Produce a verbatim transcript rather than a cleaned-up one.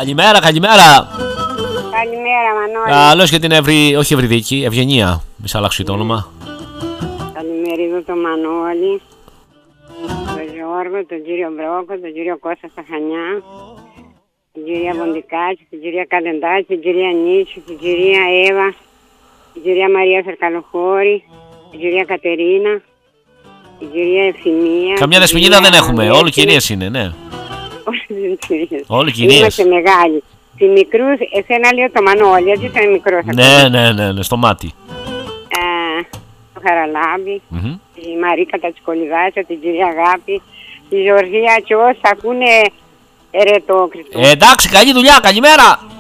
Καλημέρα, καλημέρα. Καλημέρα, Μανώλη. Καλώς και την Ευρυ... όχι Ευρυδίκη, Ευγενία. Μη σ' αλλάξω το όνομα. Καλημερίζω το Μανώλη, τον Γιώργο, τον κύριο Μπρόκο, τον κύριο Κώστα στα Χανιά, την κυρία Βοντικάκη, την κυρία Καλεντάκη, την κυρία Νίτσου, την κυρία Εύα, την κυρία Μαρία Σερκαλοχώρη, την κυρία Κατερίνα, την κυρία Ευθυμία. Καμιά δεσποινίδα δεν έχουμε, όλοι κυρίες είναι, ναι. Όλοι κυρίες. Είμαστε μεγάλοι. Τη μικρού, εσένα λέω το Μανώλη, γιατί ήταν μικρό. Ναι, ναι, ναι, ναι, στο μάτι. Ε, το Χαραλάμπη, Mm-hmm. τη Μαρίκα Τατσικολιδάτσα, την κυρία Αγάπη, τη Γεωργία και όσοι ακούνε ερετόκριτο. Ε, εντάξει, καλή δουλειά, καλημέρα.